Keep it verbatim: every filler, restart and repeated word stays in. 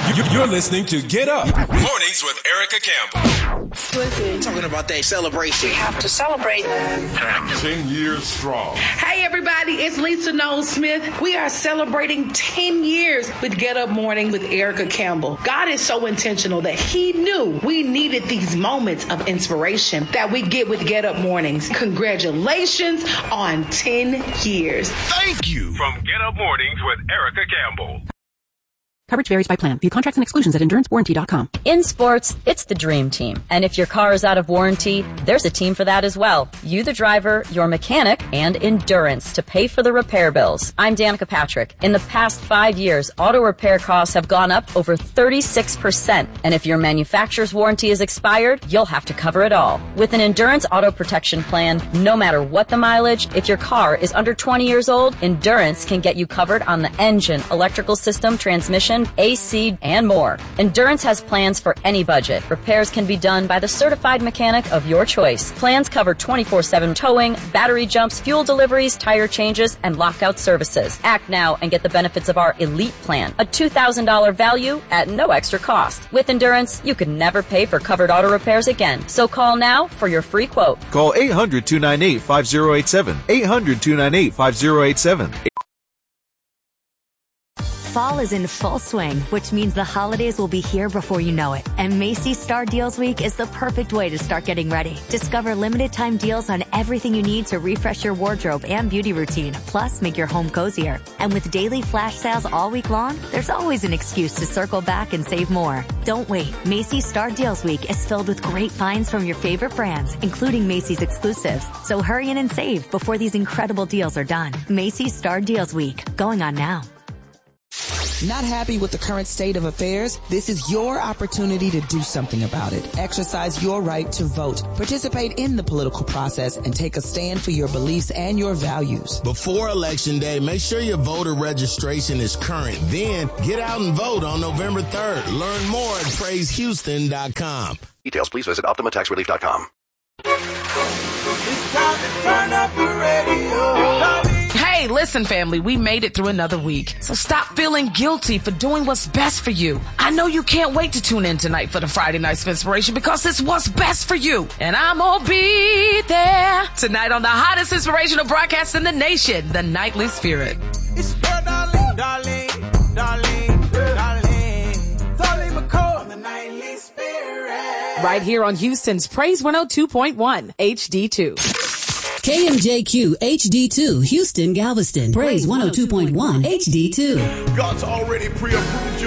You're listening to Get Up Mornings with Erica Campbell. Listen, talking about that celebration. We have to celebrate. Ten years strong. Hey, everybody, it's Lisa Noel Smith. We are celebrating ten years with Get Up Morning with Erica Campbell. God is so intentional that he knew we needed these moments of inspiration that we get with Get Up Mornings. Congratulations on ten years. Thank you. From Get Up Mornings with Erica Campbell. Coverage varies by plan. View contracts and exclusions at endurance warranty dot com. In sports, it's the dream team. And if your car is out of warranty, there's a team for that as well. You, the driver, your mechanic, and Endurance to pay for the repair bills. I'm Danica Patrick. In the past five years, auto repair costs have gone up over thirty-six percent. And if your manufacturer's warranty is expired, you'll have to cover it all. With an Endurance auto protection plan, no matter what the mileage, if your car is under twenty years old, Endurance can get you covered on the engine, electrical system, transmission, A C, and more. Endurance has plans for any budget. Repairs can be done by the certified mechanic of your choice. Plans cover twenty-four seven towing, battery jumps, fuel deliveries, tire changes, and lockout services. Act now and get the benefits of our Elite Plan, a two thousand dollars value at no extra cost. With Endurance, you can never pay for covered auto repairs again. So call now for your free quote. Call eight hundred, two nine eight, five zero eight seven. eight hundred, two nine eight, five zero eight seven. Fall is in full swing, which means the holidays will be here before you know it. And Macy's Star Deals Week is the perfect way to start getting ready. Discover limited time deals on everything you need to refresh your wardrobe and beauty routine, plus make your home cozier. And with daily flash sales all week long, there's always an excuse to circle back and save more. Don't wait. Macy's Star Deals Week is filled with great finds from your favorite brands, including Macy's exclusives. So hurry in and save before these incredible deals are done. Macy's Star Deals Week, going on now. Not happy with the current state of affairs? This is your opportunity to do something about it. Exercise your right to vote. Participate in the political process and take a stand for your beliefs and your values. Before Election Day, make sure your voter registration is current. Then get out and vote on November third. Learn more at praise houston dot com. Details, please visit optima tax relief dot com. It's time to turn up the radio. Hey, listen, family, we made it through another week. So stop feeling guilty for doing what's best for you. I know you can't wait to tune in tonight for the Friday Nights of Inspiration because it's what's best for you. And I'm gonna be there tonight on the hottest inspirational broadcast in the nation, The Nightly Spirit. It's your darling, darling, darling, darling, Dolly McCall on The Nightly Spirit. Right here on Houston's Praise one oh two point one H D two. K M J Q H D two, Houston, Galveston. Praise one oh two point one H D two. God's already pre-approved you.